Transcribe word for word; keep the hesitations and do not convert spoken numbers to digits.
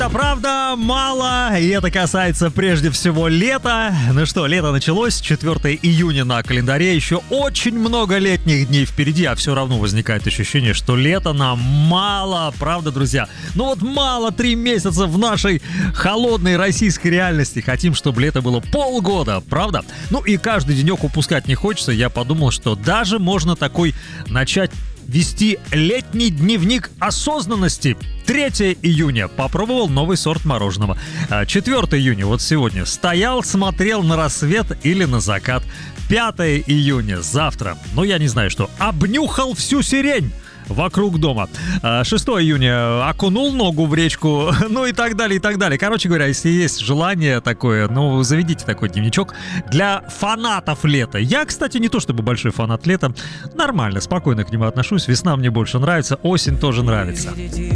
Это правда мало, и это касается прежде всего лета. Ну что, лето началось, четвёртого июня на календаре, еще очень много летних дней впереди, а все равно возникает ощущение, что лето нам мало, правда, друзья? Ну вот мало три месяца в нашей холодной российской реальности, хотим, чтобы лето было полгода, правда? Ну и каждый денек упускать не хочется, я подумал, что даже можно такой начать вести летний дневник осознанности. третьего июня попробовал новый сорт мороженого. четвёртого июня, вот сегодня, стоял, смотрел на рассвет или на закат. пятого июня, завтра, ну я не знаю что, обнюхал всю сирень вокруг дома. шестого июня окунул ногу в речку, ну и так далее, и так далее. Короче говоря, если есть желание такое, ну, заведите такой дневничок для фанатов лета. Я, кстати, не то чтобы большой фанат лета, нормально, спокойно к нему отношусь. Весна мне больше нравится, осень тоже нравится.